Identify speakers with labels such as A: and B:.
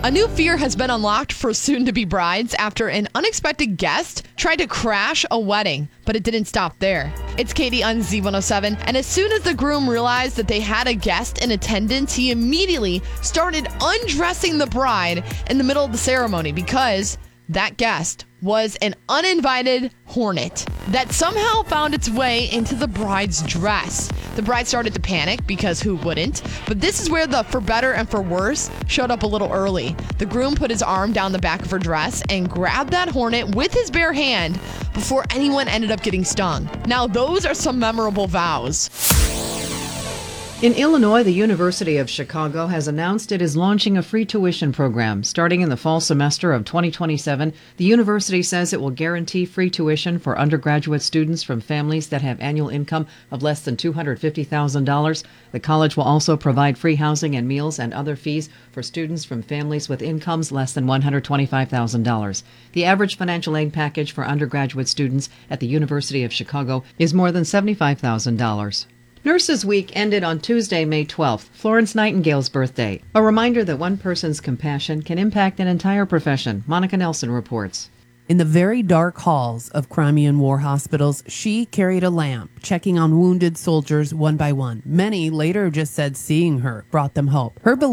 A: A new fear has been unlocked for soon-to-be brides after an unexpected guest tried to crash a wedding, but it didn't stop there. It's Katie on Z107, and as soon as the groom realized that they had a guest in attendance, he immediately started undressing the bride in the middle of the ceremony because that guest was an uninvited hornet that somehow found its way into the bride's dress. The bride started to panic because who wouldn't? But this is where the for better and for worse showed up a little early. The groom put his arm down the back of her dress and grabbed that hornet with his bare hand before anyone ended up getting stung. Now, those are some memorable vows.
B: In Illinois, the University of Chicago has announced it is launching a free tuition program. Starting in the fall semester of 2027, the university says it will guarantee free tuition for undergraduate students from families that have annual income of less than $250,000. The college will also provide free housing and meals and other fees for students from families with incomes less than $125,000. The average financial aid package for undergraduate students at the University of Chicago is more than $75,000. Nurses Week ended on Tuesday, May 12th, Florence Nightingale's birthday. A reminder that one person's compassion can impact an entire profession. Monica Nelson reports.
C: In the very dark halls of Crimean war hospitals, she carried a lamp, checking on wounded soldiers one by one. Many later just said seeing her brought them hope. Her